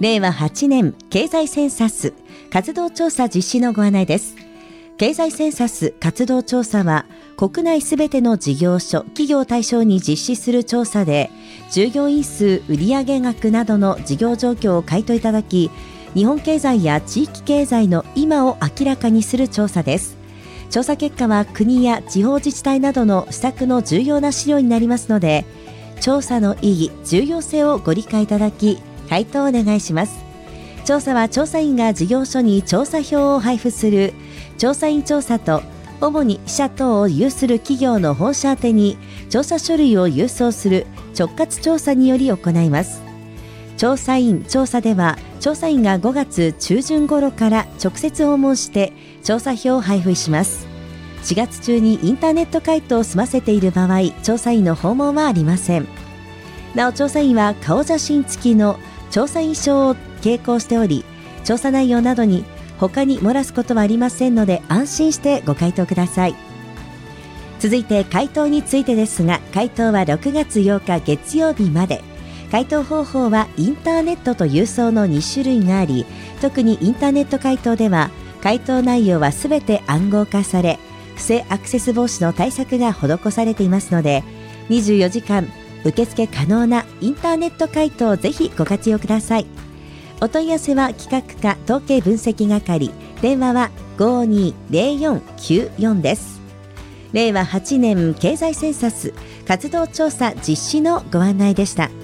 令和8年経済センサス活動調査実施のご案内です。経済センサス活動調査は国内すべての事業所、企業を対象に実施する調査で、従業員数、売上額などの事業状況を回答いただき、日本経済や地域経済の今を明らかにする調査です。調査結果は国や地方自治体などの施策の重要な資料になりますので、調査の意義、重要性をご理解いただき、回答をお願いします。調査は調査員が事業所に調査票を配布する調査員調査と、主に支社等を有する企業の本社宛てに調査書類を郵送する直轄調査により行います。調査員調査では、調査員が5月中旬頃から直接訪問して調査票を配布します。4月中にインターネット回答を済ませている場合、調査員の訪問はありません。なお、調査員は顔写真付きの調査員証を携行しており、調査内容などに他に漏らすことはありませんので、安心してご回答ください。続いて回答についてですが、回答は6月8日月曜日まで。回答方法はインターネットと郵送の2種類があり、特にインターネット回答では回答内容はすべて暗号化され、不正アクセス防止の対策が施されていますので、24時間受付可能なインターネット回答をぜひご活用ください。お問い合わせは企画課統計分析係、電話は 520494 です。令和8年経済センサス活動調査実施のご案内でした。